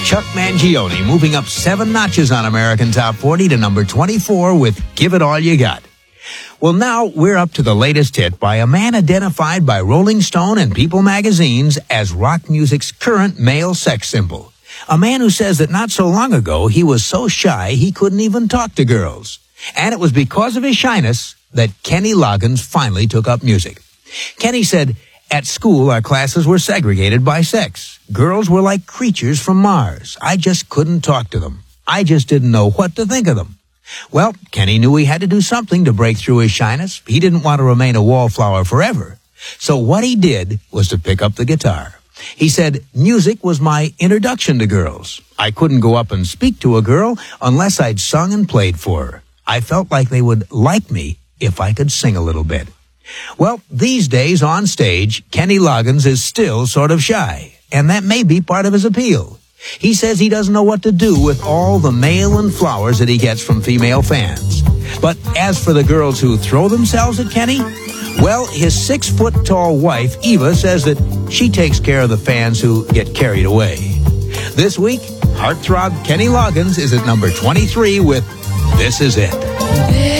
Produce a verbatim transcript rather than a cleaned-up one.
Chuck Mangione moving up seven notches on American Top forty to number twenty-four with Give It All You Got. Well, now we're up to the latest hit by a man identified by Rolling Stone and People magazines as rock music's current male sex symbol. A man who says that not so long ago he was so shy he couldn't even talk to girls. And it was because of his shyness that Kenny Loggins finally took up music. Kenny said, "At school, our classes were segregated by sex. Girls were like creatures from Mars. I just couldn't talk to them. I just didn't know what to think of them." Well, Kenny knew he had to do something to break through his shyness. He didn't want to remain a wallflower forever. So what he did was to pick up the guitar. He said, "Music was my introduction to girls. I couldn't go up and speak to a girl unless I'd sung and played for her. I felt like they would like me if I could sing a little bit." Well, these days on stage, Kenny Loggins is still sort of shy, and that may be part of his appeal. He says he doesn't know what to do with all the mail and flowers that he gets from female fans. But as for the girls who throw themselves at Kenny, well, his six-foot-tall wife, Eva, says that she takes care of the fans who get carried away. This week, heartthrob Kenny Loggins is at number twenty-three with This Is It.